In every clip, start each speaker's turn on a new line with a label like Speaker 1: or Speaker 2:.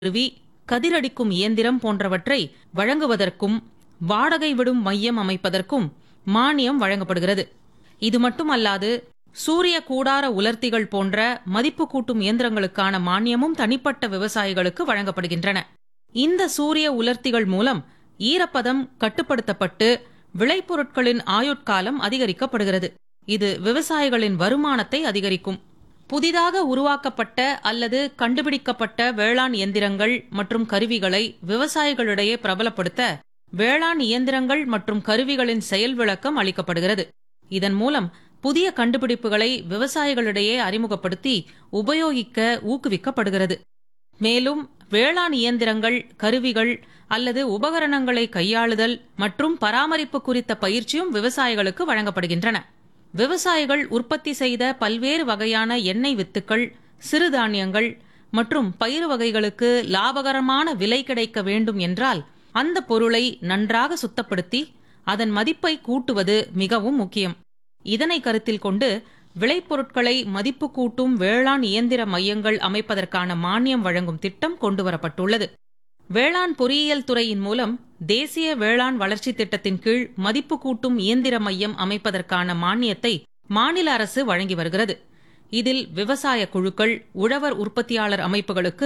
Speaker 1: கருவி, கதிரடிக்கும் இயந்திரம் போன்றவற்றை வழங்குவதற்கும் வாடகை விடும் மையம் அமைப்பதற்கும் மானியம் வழங்கப்படுகிறது. இது மட்டுமல்லாது சூரிய கூடார உலர்த்திகள் போன்ற மதிப்பு கூட்டும் இயந்திரங்களுக்கான மானியமும் தனிப்பட்ட விவசாயிகளுக்கு வழங்கப்படுகின்றன. இந்த சூரிய உலர்த்திகள் மூலம் ஈரப்பதம் கட்டுப்படுத்தப்பட்டு விளைபொருட்களின் ஆயுட்காலம் அதிகரிக்கப்படுகிறது. இது விவசாயிகளின் வருமானத்தை அதிகரிக்கும். புதிதாக உருவாக்கப்பட்ட அல்லது கண்டுபிடிக்கப்பட்ட வேளாண் இயந்திரங்கள் மற்றும் கருவிகளை விவசாயிகளிடையே பிரபலப்படுத்த வேளாண் இயந்திரங்கள் மற்றும் கருவிகளின் செயல் விளக்கம் அளிக்கப்படுகிறது. இதன் மூலம் புதிய கண்டுபிடிப்புகளை விவசாயிகளிடையே அறிமுகப்படுத்தி உபயோகிக்க ஊக்குவிக்கப்படுகிறது. மேலும் வேளாண் இயந்திரங்கள், கருவிகள் அல்லது உபகரணங்களை கையாளுதல் மற்றும் பராமரிப்பு குறித்த பயிற்சியும் விவசாயிகளுக்கு வழங்கப்படுகின்றன. விவசாயிகள் உற்பத்தி செய்த பல்வேறு வகையான எண்ணெய் வித்துக்கள், சிறுதானியங்கள் மற்றும் பயிறு வகைகளுக்கு லாபகரமான விலை கிடைக்க வேண்டும் என்றால் அந்த பொருளை நன்றாக சுத்தப்படுத்தி அதன் மதிப்பை கூட்டுவது மிகவும் முக்கியம். இதனை கருத்தில் கொண்டு விளைபொருட்களை மதிப்பு கூட்டும் வேளாண் இயந்திர மையங்கள் அமைப்பதற்கான மானியம் வழங்கும் திட்டம் கொண்டுவரப்பட்டுள்ளது. வேளாண் பொறியியல் துறையின் மூலம் தேசிய வேளாண் வளர்ச்சி திட்டத்தின் கீழ் மதிப்பு கூட்டும் இயந்திர மையம் அமைப்பதற்கான மானியத்தை மாநில அரசு வழங்கி வருகிறது. இதில் விவசாய குழுக்கள், உழவர் உற்பத்தியாளர் அமைப்புகளுக்கு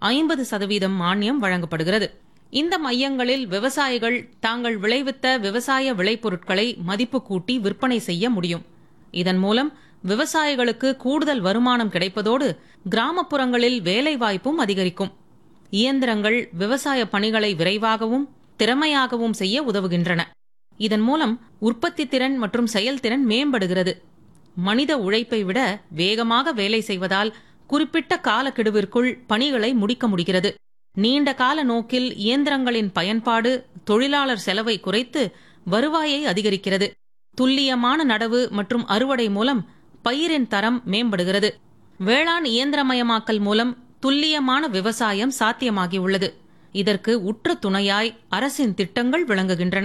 Speaker 1: 50% மானியம் வழங்கப்படுகிறது. இந்த மையங்களில் விவசாயிகள் தாங்கள் விளைவித்த விவசாய விளைபொருட்களை மதிப்பு கூட்டி விற்பனை செய்ய முடியும். இதன் மூலம் விவசாயிகளுக்கு கூடுதல் வருமானம் கிடைப்பதோடு கிராமப்புறங்களில் வேலைவாய்ப்பும் அதிகரிக்கும். இயந்திரங்கள் விவசாய பணிகளை விரைவாகவும் திறமையாகவும் செய்ய உதவுகின்றன. இதன் மூலம் உற்பத்தி திறன் மற்றும் செயல்திறன் மேம்படுகிறது. மனித உழைப்பை விட வேகமாக வேலை செய்வதால் குறிப்பிட்ட காலக்கெடுவிற்குள் பணிகளை முடிக்க முடிகிறது. நீண்ட கால நோக்கில் இயந்திரங்களின் பயன்பாடு தொழிலாளர் செலவை குறைத்து வருவாயை அதிகரிக்கிறது. துல்லியமான நடவு மற்றும் அறுவடை மூலம் பயிரின் தரம் மேம்படுகிறது. வேளாண் இயந்திரமயமாக்கல் மூலம் துல்லியமான விவசாயம் சாத்தியமாகியுள்ளது. இதற்கு உற்ற துணையாய் அரசின் திட்டங்கள் விளங்குகின்றன.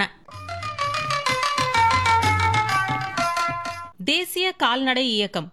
Speaker 1: தேசிய கால்நடை இயக்கம்.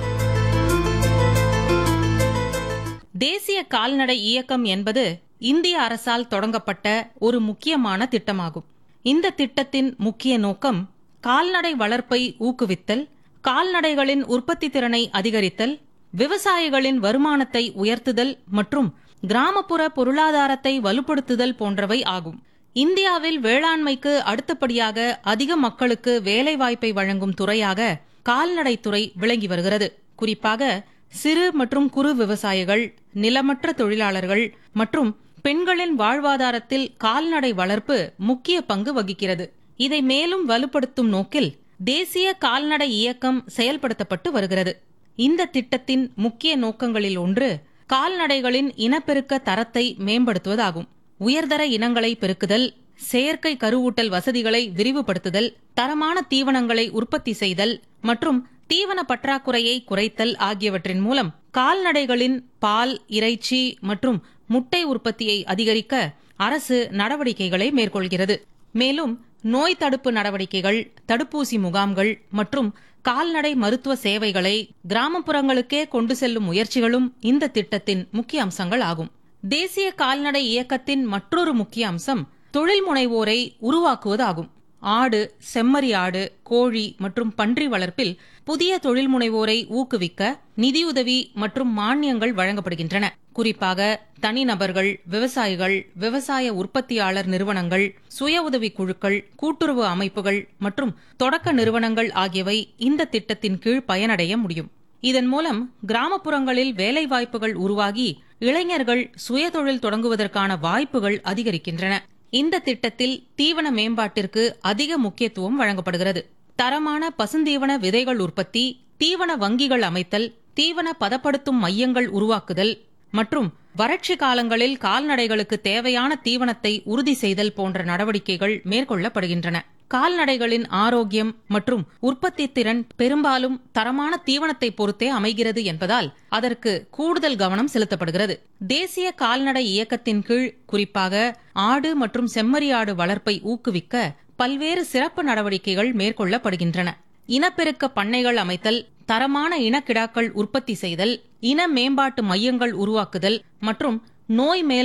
Speaker 1: தேசிய கால்நடை இயக்கம் என்பது இந்திய அரசால் தொடங்கப்பட்ட ஒரு முக்கியமான திட்டமாகும். இந்த திட்டத்தின் முக்கிய நோக்கம் கால்நடை வளர்ப்பை ஊக்குவித்தல், கால்நடைகளின் உற்பத்தி திறனை அதிகரித்தல், விவசாயிகளின் வருமானத்தை உயர்த்துதல் மற்றும் கிராமப்புற பொருளாதாரத்தை வலுப்படுத்துதல் போன்றவை ஆகும். இந்தியாவில் வேளாண்மைக்கு அடுத்தபடியாக அதிக மக்களுக்கு வேலைவாய்ப்பை வழங்கும் துறையாக கால்நடைத்துறை விளங்கி வருகிறது. குறிப்பாக சிறு மற்றும் குறு விவசாயிகள், நிலமற்ற தொழிலாளர்கள் மற்றும் பெண்களின் வாழ்வாதாரத்தில் கால்நடை வளர்ப்பு முக்கிய பங்கு வகிக்கிறது. இதை மேலும் வலுப்படுத்தும் நோக்கில் தேசிய கால்நடை இயக்கம் செயல்படுத்தப்பட்டு வருகிறது. இந்த திட்டத்தின் முக்கிய நோக்கங்களில் ஒன்று கால்நடைகளின் இனப்பெருக்க தரத்தை மேம்படுத்துவதாகும். உயர்தர இனங்களை பெருக்குதல், செயற்கை கருவூட்டல் வசதிகளை விரிவுபடுத்துதல், தரமான தீவனங்களை உற்பத்தி செய்தல் மற்றும் தீவன பற்றாக்குறையை குறைத்தல் ஆகியவற்றின் மூலம் கால்நடைகளின் பால், இறைச்சி மற்றும் முட்டை உற்பத்தியை அதிகரிக்க அரசு நடவடிக்கைகளை மேற்கொள்கிறது. மேலும் நோய் தடுப்பு நடவடிக்கைகள், தடுப்பூசி முகாம்கள் மற்றும் கால்நடை மருத்துவ சேவைகளை கிராமப்புறங்களுக்கே கொண்டு செல்லும் முயற்சிகளும் இந்த திட்டத்தின் முக்கிய அம்சங்கள் ஆகும். தேசிய கால்நடை இயக்கத்தின் மற்றொரு முக்கிய அம்சம் தொழில் முனைவோரை உருவாக்குவதாகும். ஆடு, செம்மறி ஆடு, கோழி மற்றும் பன்றி வளர்ப்பில் புதிய தொழில் முனைவோரை ஊக்குவிக்க நிதியுதவி மற்றும் மானியங்கள் வழங்கப்படுகின்றன. குறிப்பாக தனிநபர்கள், விவசாயிகள், விவசாய உற்பத்தியாளர் நிறுவனங்கள், சுய உதவி குழுக்கள், கூட்டுறவு அமைப்புகள் மற்றும் தொடக்க நிறுவனங்கள் ஆகியவை இந்த திட்டத்தின் கீழ் பயனடைய முடியும். இதன் மூலம் கிராமப்புறங்களில் வேலைவாய்ப்புகள் உருவாகி இளைஞர்கள் சுயதொழில் தொடங்குவதற்கான வாய்ப்புகள் அதிகரிக்கின்றன. இந்த திட்டத்தில் தீவன மேம்பாட்டிற்கு அதிக முக்கியத்துவம் வழங்கப்படுகிறது. தரமான பசுந்தீவன விதைகள் உற்பத்தி, தீவன வங்கிகள் அமைத்தல், தீவன பதப்படுத்தும் மையங்கள் உருவாக்குதல் மற்றும் வறட்சி காலங்களில் கால்நடைகளுக்கு தேவையான தீவனத்தை உறுதி செய்தல் போன்ற நடவடிக்கைகள் மேற்கொள்ளப்படுகின்றன. கால்நடைகளின் ஆரோக்கியம் மற்றும் உற்பத்தி திறன் பெரும்பாலும் தரமான தீவனத்தை பொறுத்தே அமைகிறது என்பதால் அதற்கு கூடுதல் கவனம் செலுத்தப்படுகிறது. தேசிய கால்நடை இயக்கத்தின் கீழ் குறிப்பாக ஆடு மற்றும் செம்மறி ஆடு வளர்ப்பை ஊக்குவிக்க பல்வேறு சிறப்பு நடவடிக்கைகள் மேற்கொள்ளப்படுகின்றன. இனப்பெருக்க பண்ணைகள் அமைத்தல், தரமான இனக்கிடாக்கள் உற்பத்தி செய்தல், இன மேம்பாட்டு மையங்கள் உருவாக்குதல் மற்றும் நோய் மேலாண்மை